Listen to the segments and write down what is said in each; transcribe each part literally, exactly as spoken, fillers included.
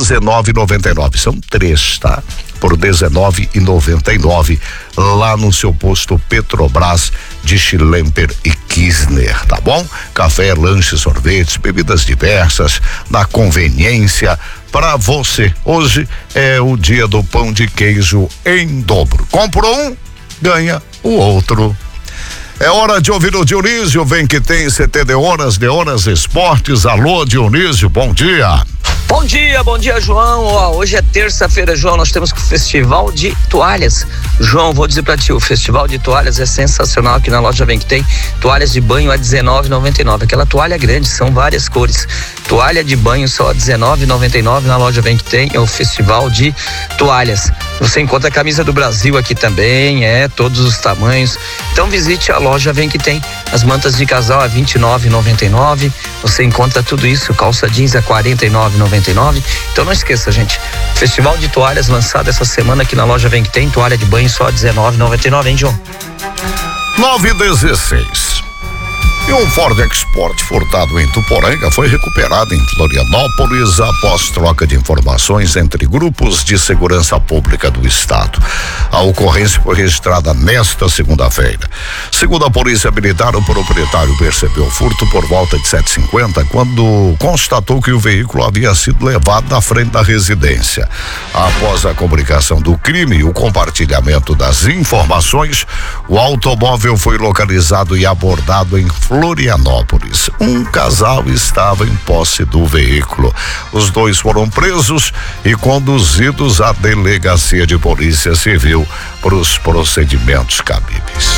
dezenove e noventa e nove. São três, tá? Por dezenove e noventa e nove, lá no seu posto Petrobras de Schlemper e Kirchner, tá bom? Café, lanche, sorvetes, bebidas diversas, na conveniência para você. Hoje é o dia do pão de queijo em dobro. Comprou um, ganha o outro. É hora de ouvir o Dionísio, vem que tem C T Deonas, Deonas Esportes. Alô, Dionísio, bom dia. Bom dia, bom dia, João. Ó, hoje é terça-feira, João, nós temos o Festival de Toalhas. João, vou dizer pra ti, o Festival de Toalhas é sensacional aqui na loja Vem que tem. Toalhas de banho a dezenove e noventa e nove. Aquela toalha grande, são várias cores. Toalha de banho só a dezenove e noventa e nove na loja Vem que tem. É o Festival de Toalhas. Você encontra a camisa do Brasil aqui também, é, todos os tamanhos. Então visite a loja Vem que tem. As mantas de casal a vinte e nove e noventa e nove. Você encontra tudo isso, calça jeans a quarenta e nove e noventa e nove. Então não esqueça, gente. Festival de Toalhas lançado essa semana aqui na loja Vem que tem. Toalha de banho só a dezenove e noventa e nove, hein, João? nove e dezesseis. E um Ford Export furtado em Tuporanga foi recuperado em Florianópolis após troca de informações entre grupos de segurança pública do estado. A ocorrência foi registrada nesta segunda-feira. Segundo a Polícia Militar, o proprietário percebeu o furto por volta de sete e cinquenta, quando constatou que o veículo havia sido levado da frente da residência. Após a comunicação do crime e o compartilhamento das informações, o automóvel foi localizado e abordado em Florianópolis. Um casal estava em posse do veículo. Os dois foram presos e conduzidos à delegacia de polícia civil para os procedimentos cabíveis.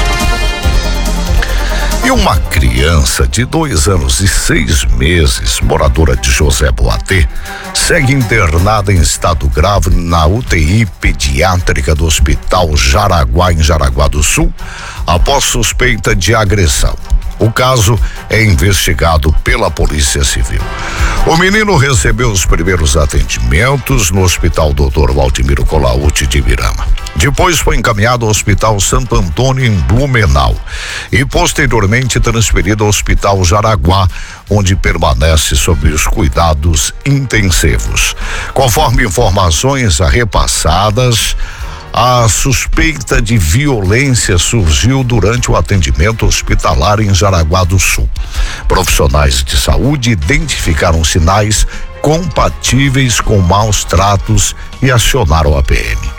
E uma criança de dois anos e seis meses, moradora de José Boatê, segue internada em estado grave na U T I pediátrica do Hospital Jaraguá, em Jaraguá do Sul, após suspeita de agressão. O caso é investigado pela Polícia Civil. O menino recebeu os primeiros atendimentos no Hospital doutor Valtimiro Colautti de Ibirama. Depois foi encaminhado ao Hospital Santo Antônio em Blumenau e posteriormente transferido ao Hospital Jaraguá, onde permanece sob os cuidados intensivos. Conforme informações repassadas, a suspeita de violência surgiu durante o atendimento hospitalar em Jaraguá do Sul. Profissionais de saúde identificaram sinais compatíveis com maus tratos e acionaram a P M.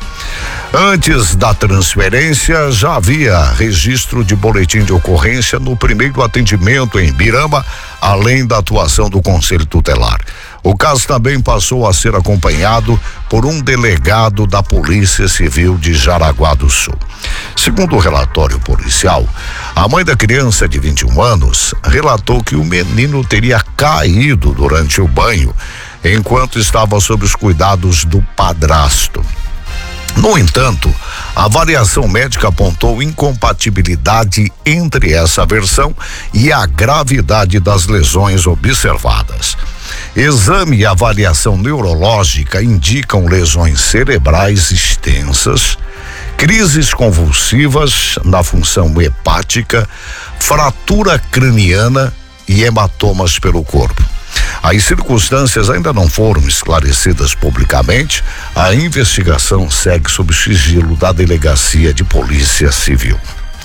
Antes da transferência, já havia registro de boletim de ocorrência no primeiro atendimento em Ibirama, além da atuação do Conselho Tutelar. O caso também passou a ser acompanhado por um delegado da Polícia Civil de Jaraguá do Sul. Segundo o relatório policial, a mãe da criança de vinte e um anos relatou que o menino teria caído durante o banho enquanto estava sob os cuidados do padrasto. No entanto, a avaliação médica apontou incompatibilidade entre essa versão e a gravidade das lesões observadas. Exame e avaliação neurológica indicam lesões cerebrais extensas, crises convulsivas na função hepática, fratura craniana e hematomas pelo corpo. As circunstâncias ainda não foram esclarecidas publicamente. A investigação segue sob sigilo da Delegacia de Polícia Civil.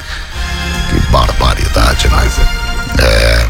Que barbaridade, né? É.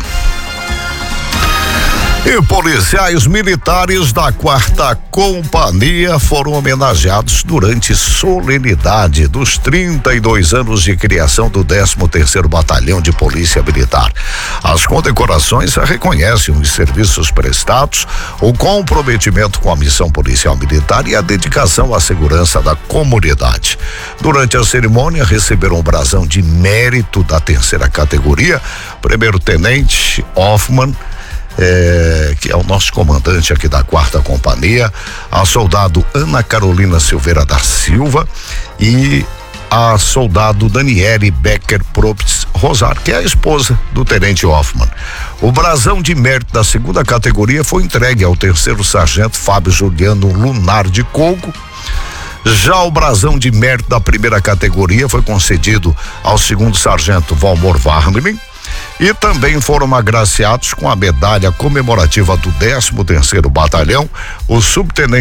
E policiais militares da quarta Companhia foram homenageados durante solenidade dos trinta e dois anos de criação do décimo terceiro Batalhão de Polícia Militar. As condecorações reconhecem os serviços prestados, o comprometimento com a missão policial militar e a dedicação à segurança da comunidade. Durante a cerimônia, receberam o brasão de mérito da terceira categoria, primeiro-tenente Hoffman, É, que é o nosso comandante aqui da quarta Companhia, a soldado Ana Carolina Silveira da Silva e a soldado Daniele Becker Probst Rosar, que é a esposa do tenente Hoffman. O brasão de mérito da segunda categoria foi entregue ao terceiro sargento Fábio Juliano Lunar de Coco. Já o brasão de mérito da primeira categoria foi concedido ao segundo sargento Valmor Varmlin. E também foram agraciados com a medalha comemorativa do décimo terceiro Batalhão, o subtenente